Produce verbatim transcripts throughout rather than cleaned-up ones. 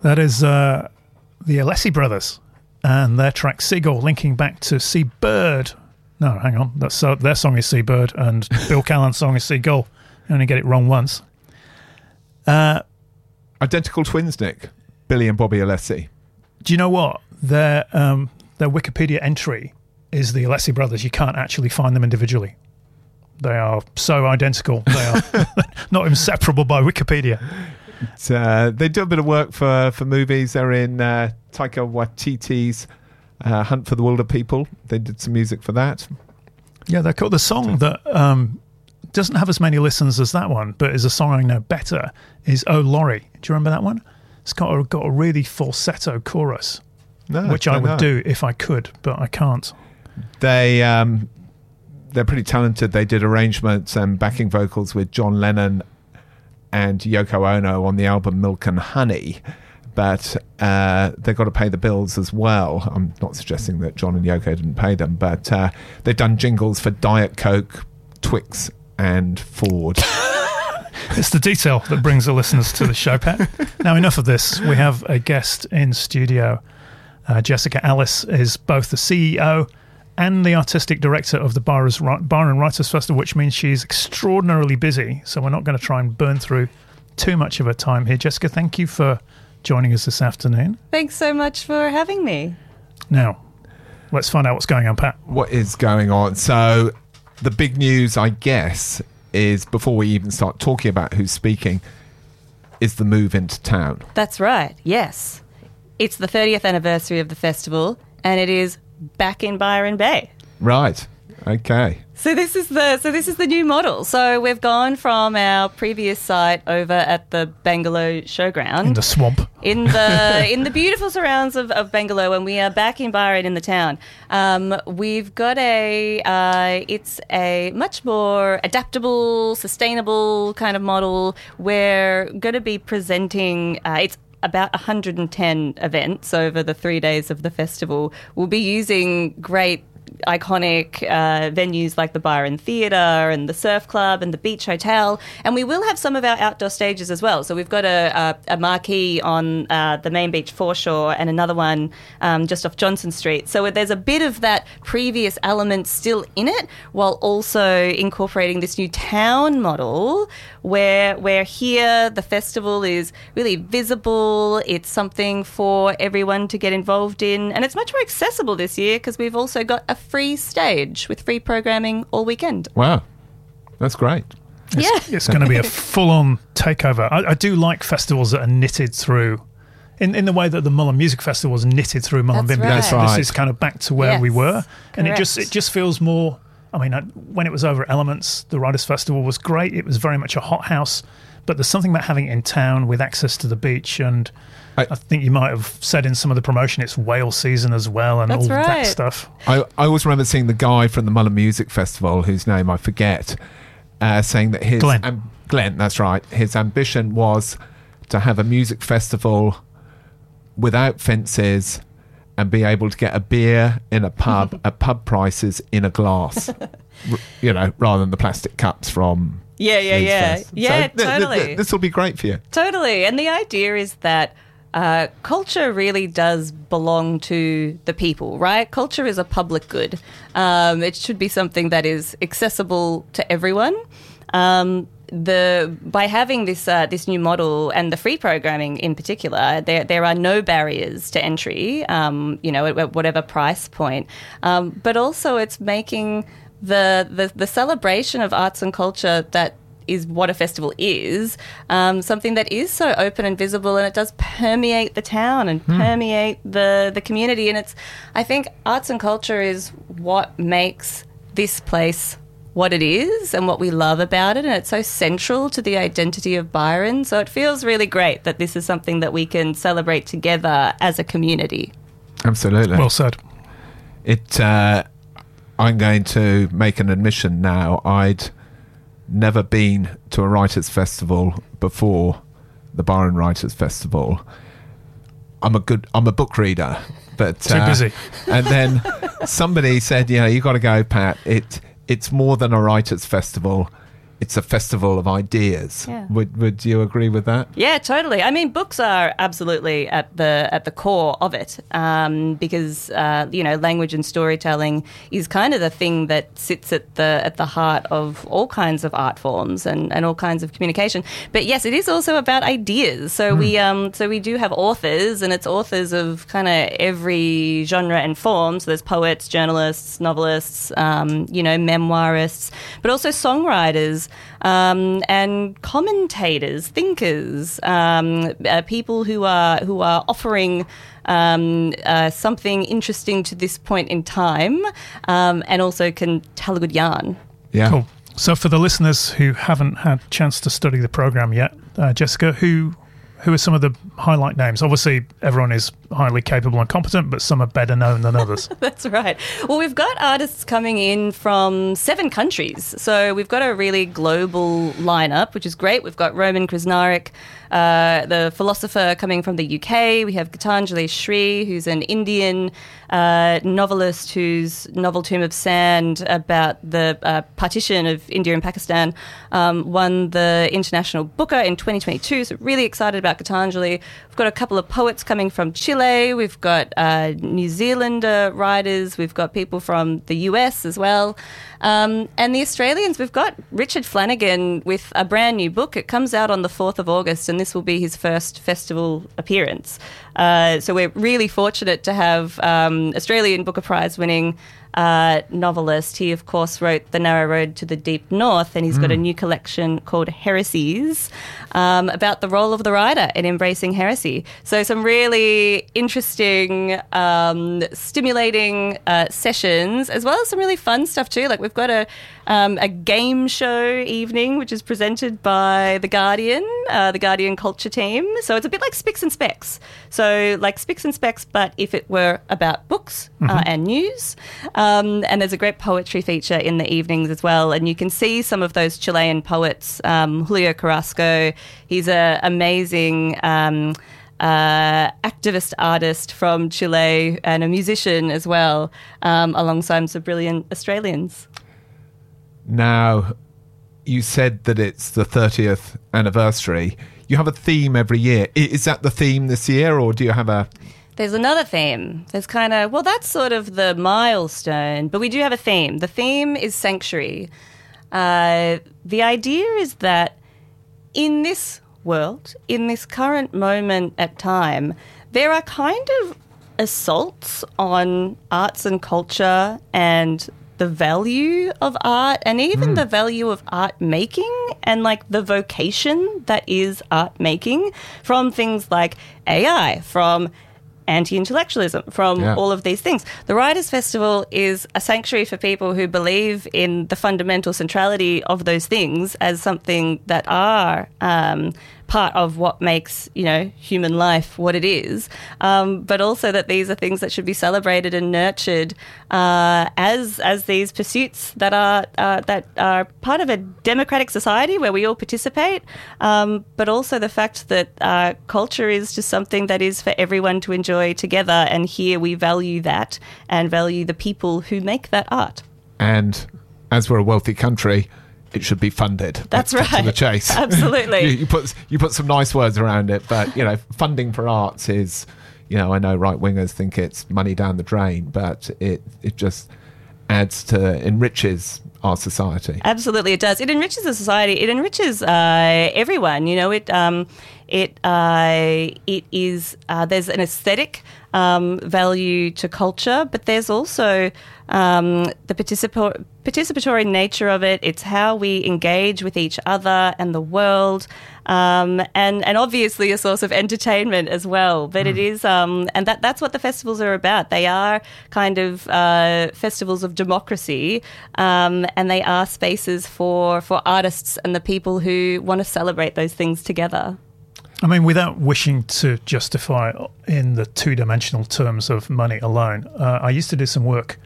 That is uh, the Alessi Brothers and their track Seagull, linking back to Seabird. No, hang on. That's uh, their song is Seabird and Bill Callan's song is Seagull. I only get it wrong once. Uh, Identical twins, Nick. Billy and Bobby Alessi. Do you know what? Their, um, their Wikipedia entry is the Alessi Brothers. You can't actually find them individually. They are so identical. They are not inseparable by Wikipedia. Uh, they do a bit of work for, for movies. They're in uh, Taika Waititi's uh, Hunt for the Wilder People. They did some music for that. Yeah, they're cool. The song that um, doesn't have as many listens as that one, but is a song I know better, is Oh Laurie. Do you remember that one? It's got a, got a really falsetto chorus, no, which I would know. do if I could, but I can't. They, um, they're pretty talented. They did arrangements and backing vocals with John Lennon and Yoko Ono on the album Milk and Honey, but uh, they've got to pay the bills as well. I'm not suggesting that John and Yoko didn't pay them, but uh, they've done jingles for Diet Coke, Twix and Ford. It's the detail that brings the listeners to the show, Pat. Now, enough of this. We have a guest in studio. Uh, Jessica Alice is both the C E O and the artistic director of the Byron Writers Festival, which means she's extraordinarily busy. So we're not going to try and burn through too much of her time here. Jessica, thank you for joining us this afternoon. Thanks so much for having me. Now, let's find out what's going on, Pat. What is going on? So the big news, I guess, is before we even start talking about who's speaking, is the move into town. That's right, yes. It's the thirtieth anniversary of the festival, and it is back in Byron Bay. Right. Okay. So this is the so this is the new model. So we've gone from our previous site over at the Bangalow Showground in the swamp, in the in the beautiful surrounds of, of Bangalow, and we are back in Byron in the town. Um, we've got a uh, it's a much more adaptable, sustainable kind of model. We're going to be presenting. Uh, it's about one hundred ten events over the three days of the festival. We'll be using great iconic uh, venues like the Byron Theatre and the Surf Club and the Beach Hotel, and we will have some of our outdoor stages as well. So we've got a, a, a marquee on uh, the main beach foreshore and another one um, just off Johnson Street. So there's a bit of that previous element still in it, while also incorporating this new town model where where here the festival is really visible. It's something for everyone to get involved in, and it's much more accessible this year because we've also got a free stage with free programming all weekend. Wow, that's great. It's, yeah. It's going to be a full-on takeover. I, I do like festivals that are knitted through, in, in the way that the Mullen Music Festival was knitted through Mullen That's Bimby. right. That's right. This is kind of back to where Yes, we were. And it just correct. it just feels more, I mean, I, when it was over at Elements, the Writers' Festival was great. It was very much a hothouse. But there's something about having it in town with access to the beach, and I, I think you might have said in some of the promotion it's whale season as well and That's all right. that stuff. I, I always remember seeing the guy from the Mullen Music Festival, whose name I forget, uh, saying that his... Glenn. Um, Glenn, that's right. His ambition was to have a music festival without fences and be able to get a beer in a pub at pub prices in a glass, R- you know, rather than the plastic cups from... Yeah, yeah, Leeds yeah. Fest. Yeah, So th- th- totally. th- this will be great for you. Totally. And the idea is that uh, culture really does belong to the people, right? Culture is a public good. Um, it should be something that is accessible to everyone. Um, the by having this uh, this new model and the free programming in particular, there there are no barriers to entry. Um, you know, at, at whatever price point. Um, but also, it's making the, the the celebration of arts and culture that is what a festival is, um, something that is so open and visible, and it does permeate the town and Hmm. permeate the, the community. And it's, I think arts and culture is what makes this place what it is and what we love about it, and it's so central to the identity of Byron. So it feels really great that this is something that we can celebrate together as a community. Absolutely. Well said. It. Uh, I'm going to make an admission now. I'd never been to a writers' festival before the Byron Writers' Festival. I'm a good. I'm a book reader, but Too uh, busy. And then somebody said, "You know, you got to go, Pat. It it's more than a writers' festival. it's a festival of ideas. Yeah. Would would you agree with that? Yeah, totally. I mean, books are absolutely at the at the core of it, um, because uh, you know, language and storytelling is kind of the thing that sits at the at the heart of all kinds of art forms and, and all kinds of communication. But yes, it is also about ideas. So mm. we um so we do have authors, and it's authors of kind of every genre and form. So there's poets, journalists, novelists, um, you know, memoirists, but also songwriters. Um, and commentators, thinkers, um, uh, people who are who are offering um, uh, something interesting to this point in time, um, and also can tell a good yarn. Yeah. Cool. So for the listeners who haven't had a chance to study the program yet, uh, Jessica, who who are some of the highlight names? Obviously, everyone is highly capable and competent, but some are better known than others. That's right. Well, we've got artists coming in from seven countries. So we've got a really global lineup, which is great. We've got Roman Krznaric, uh, the philosopher, coming from the U K. We have Gitanjali Sri, who's an Indian uh, novelist whose novel Tomb of Sand about the uh, partition of India and Pakistan um, won the International Booker in twenty twenty-two. So really excited about Gitanjali. We've got a couple of poets coming from Chile. We've got uh, New Zealander writers. We've got people from the U S as well. Um, and the Australians, we've got Richard Flanagan with a brand new book. It comes out on the fourth of August, and this will be his first festival appearance. Uh, so we're really fortunate to have um, Australian Booker Prize winning uh, novelist. He, of course, wrote The Narrow Road to the Deep North, and he's mm. got a new collection called Heresies um, about the role of the writer in embracing heresy. So some really interesting, um, stimulating uh, sessions, as well as some really fun stuff too. Like we've got a um, a game show evening, which is presented by The Guardian, uh, the Guardian Culture team. So it's a bit like Spicks and Specs. So like Spicks and Specs, but if it were about books mm-hmm. uh, and news. Um, and there's a great poetry feature in the evenings as well. And you can see some of those Chilean poets. Um, Julio Carrasco, he's an amazing um, uh, activist artist from Chile and a musician as well, um, alongside some brilliant Australians. Now, you said that it's the thirtieth anniversary. You have a theme every year. Is that the theme this year, or do you have a... There's another theme. There's kind of, well, that's sort of the milestone, but we do have a theme. The theme is sanctuary. Uh, the idea is that in this world, in this current moment at time, there are kind of assaults on arts and culture and the value of art, and even mm. the value of art making and like the vocation that is art making, from things like A I, from anti-intellectualism, from yeah. all of these things. The Writers' Festival is a sanctuary for people who believe in the fundamental centrality of those things as something that are um, part of what makes, you know, human life what it is, um, but also that these are things that should be celebrated and nurtured uh, as as these pursuits that are uh, that are part of a democratic society where we all participate, um, but also the fact that uh, culture is just something that is for everyone to enjoy together, and here we value that and value the people who make that art. And as we're a wealthy country, it should be funded. That's Let's right. To the chase. Absolutely. you, you put you put some nice words around it, but you know, funding for arts is, you know, I know right wingers think it's money down the drain, but it it just adds to enriches our society. Absolutely, it does. It enriches the society. It enriches uh, everyone. You know, it um, it uh, it is. Uh, there's an aesthetic um, value to culture, but there's also um, the participa- participatory nature of it. It's how we engage with each other and the world, um, and and obviously a source of entertainment as well. But mm. it is, um, and that that's what the festivals are about. They are kind of uh, festivals of democracy, um, and they are spaces for for artists and the people who want to celebrate those things together. I mean, without wishing to justify in the two-dimensional terms of money alone, uh, I used to do some work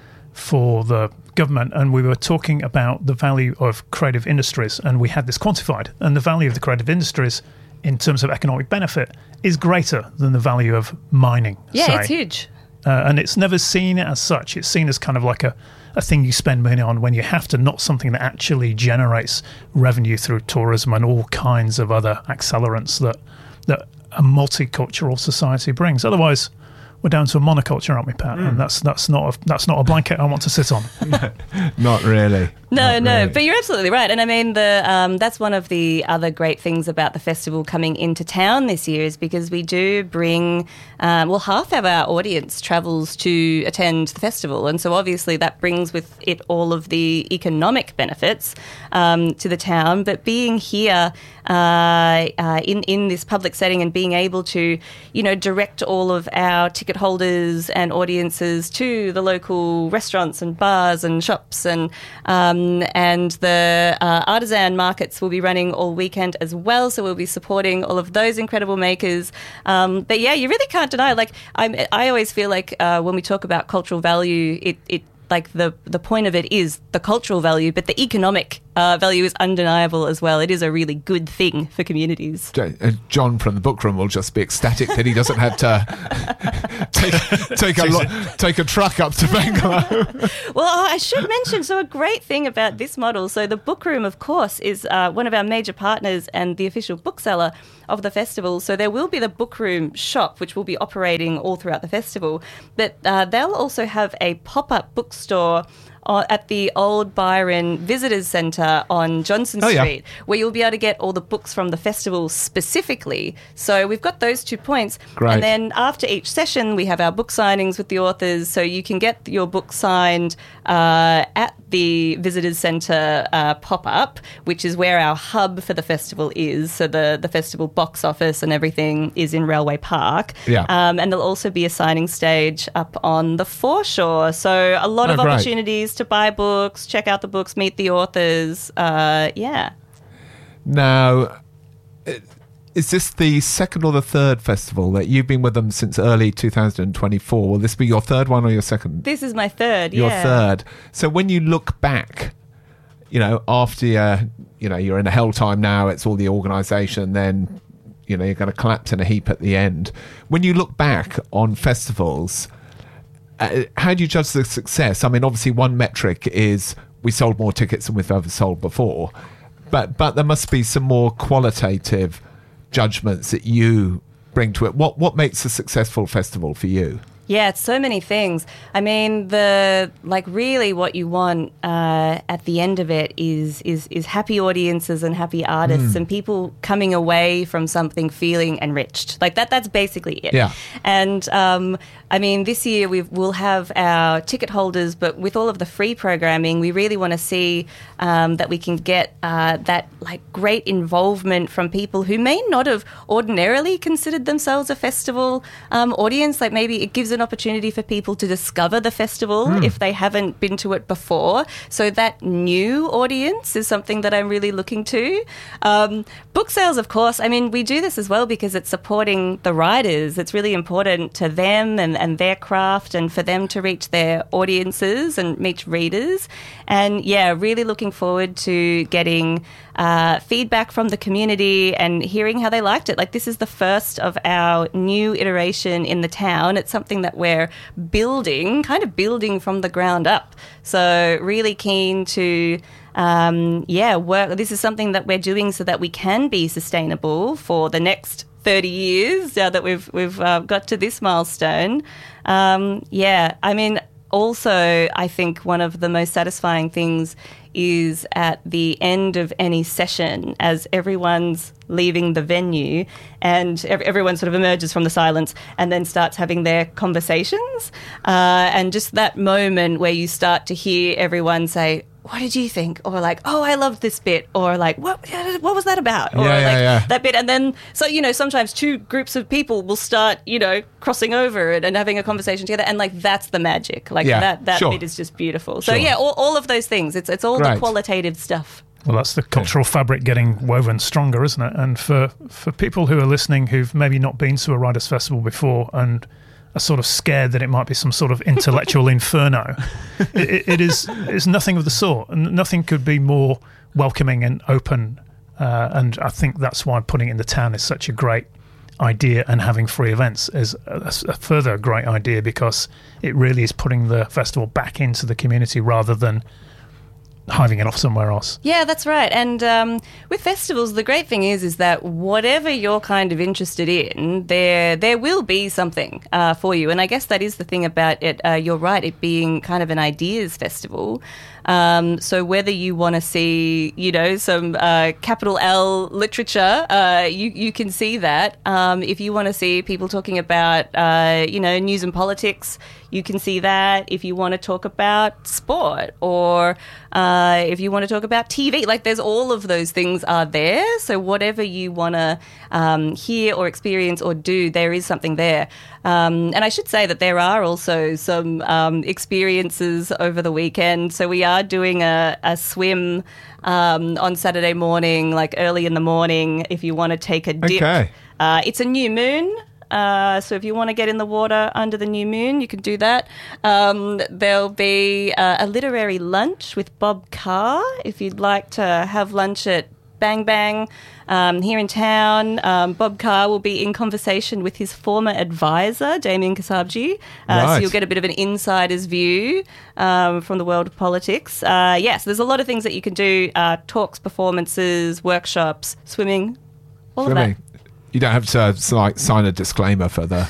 for the government, and we were talking about the value of creative industries, and we had this quantified, and the value of the creative industries in terms of economic benefit is greater than the value of mining. Yeah, say. It's huge. Uh, and it's never seen as such. It's seen as kind of like a, a thing you spend money on when you have to, not something that actually generates revenue through tourism and all kinds of other accelerants that that a multicultural society brings. Otherwise, we're down to a monoculture, aren't we, Pat? Mm. And that's that's not a, that's not a blanket I want to sit on. Not really. No, Not no, really. but you're absolutely right. And I mean, the um, that's one of the other great things about the festival coming into town this year is because we do bring, um, well, half of our audience travels to attend the festival. And so obviously that brings with it all of the economic benefits um, to the town. But being here uh, uh, in, in this public setting and being able to, you know, direct all of our ticket holders and audiences to the local restaurants and bars and shops and um, and the uh, artisan markets will be running all weekend as well, so we'll be supporting all of those incredible makers. Um, but yeah, you really can't deny, like I'm, I always feel like uh, when we talk about cultural value, it, it like the the point of it is the cultural value, but the economic uh, value is undeniable as well. It is a really good thing for communities. John from the book room will just be ecstatic that he doesn't have to take, take a lo- take a truck up to Bangalore. Well, I should mention, so a great thing about this model, so the book room, of course, is uh, one of our major partners and the official bookseller of the festival. So there will be the book room shop, which will be operating all throughout the festival, but uh, they'll also have a pop-up bookstore at the Old Byron Visitors Centre on Johnson oh, Street, yeah. where you'll be able to get all the books from the festival specifically. So we've got those two points. Great. And then after each session, we have our book signings with the authors, so you can get your book signed uh, at the Visitors Centre uh, pop-up, which is where our hub for the festival is. So the, the festival box office and everything is in Railway Park. Yeah. Um, and there'll also be a signing stage up on the foreshore. So a lot Oh, of great. opportunities to buy books, check out the books, meet the authors. Uh, yeah. Now, is this the second or the third festival that you've been with them since early two thousand twenty-four? Will this be your third one or your second? This is my third, Your yeah. third. So when you look back, you know, after you're, you know, you're in a hell time now, it's all the organisation, then, you know, you're going to collapse in a heap at the end. When you look back on festivals, uh, how do you judge the success? I mean, obviously one metric is we sold more tickets than we've ever sold before, but but there must be some more qualitative judgments that you bring to it. What what makes a successful festival for you? Yeah, it's so many things. I mean, the like really what you want uh, at the end of it is is is happy audiences and happy artists Mm. and people coming away from something feeling enriched. Like that. That's basically it. Yeah. And um, I mean, this year we will have our ticket holders, but with all of the free programming, we really want to see um, that we can get uh, that like great involvement from people who may not have ordinarily considered themselves a festival um, audience. Like maybe it gives an opportunity for people to discover the festival Mm. if they haven't been to it before. So that new audience is something that I'm really looking to. Um, book sales, of course. I mean, we do this as well because it's supporting the writers. It's really important to them and, and their craft and for them to reach their audiences and reach readers. And yeah, really looking forward to getting uh, feedback from the community and hearing how they liked it. Like this is the first of our new iteration in the town. It's something that we're building, kind of building from the ground up. So really keen to, um, yeah, work. This is something that we're doing so that we can be sustainable for the next thirty years now that we've we've uh, got to this milestone. Um, yeah, I mean, also, I think one of the most satisfying things is at the end of any session as everyone's leaving the venue and ev- everyone sort of emerges from the silence and then starts having their conversations. Uh, and just that moment where you start to hear everyone say, what did you think? Or like, oh, I loved this bit. Or like, what what was that about? Or Yeah, yeah, like yeah. that bit. And then, so, you know, sometimes two groups of people will start, you know, crossing over and, and having a conversation together. And like, that's the magic. Like Yeah, that, that sure. bit is just beautiful. So Sure. yeah, all, all of those things. It's, it's all Great. the qualitative stuff. Well, that's the cultural fabric getting woven stronger, isn't it? And for, for people who are listening who've maybe not been to a writers' festival before and are sort of scared that it might be some sort of intellectual inferno, it, it, it is it's nothing of the sort. And nothing could be more welcoming and open. Uh, and I think that's why putting it in the town is such a great idea, and having free events is a, a further great idea, because it really is putting the festival back into the community rather than hiving it off somewhere else. Yeah, that's right. And um, with festivals, the great thing is is that whatever you're kind of interested in, there there will be something uh, for you. And I guess that is the thing about it. Uh, you're right, it being kind of an ideas festival. Um, so whether you want to see, you know, some uh, capital L literature, uh, you you can see that. Um, if you want to see people talking about, uh, you know, news and politics, you can see that. If you want to talk about sport, or uh, if you want to talk about T V, like there's all of those things are there. So whatever you want to um, hear or experience or do, there is something there. Um, and I should say that there are also some um, experiences over the weekend. So we are doing a, a swim um, on Saturday morning, like early in the morning, if you want to take a dip. Okay. Uh, it's a new moon. Uh, so if you want to get in the water under the new moon, you can do that. Um, there'll be uh, a literary lunch with Bob Carr if you'd like to have lunch at Bang Bang um, here in town. Um, Bob Carr will be in conversation with his former advisor, Damien Kasabji. Uh, Right. So you'll get a bit of an insider's view um, from the world of politics. Uh, yes, yeah, so there's a lot of things that you can do. Uh, talks, performances, workshops, swimming, all Swimming. of that. You don't have to uh, s- like sign a disclaimer for the,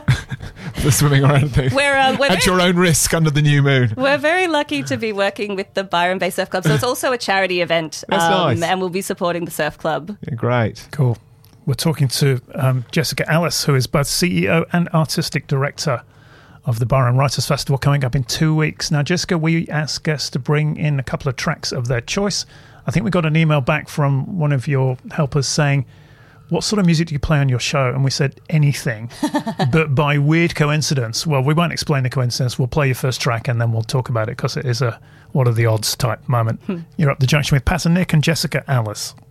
the swimming or anything. We're, uh, we're At very- your own risk under the new moon. We're very lucky to be working with the Byron Bay Surf Club. So it's also a charity event. That's um, nice. And we'll be supporting the surf club. Yeah, great. Cool. We're talking to um, Jessica Ellis, who is both C E O and artistic director of the Byron Writers Festival, coming up in two weeks. Now, Jessica, we asked guests to bring in a couple of tracks of their choice. I think we got an email back from one of your helpers saying, what sort of music do you play on your show? And we said, anything. But by weird coincidence, well, we won't explain the coincidence. We'll play your first track and then we'll talk about it, because it is a what are the odds type moment. You're up the junction with Pat and Nick and Jessica Ellis.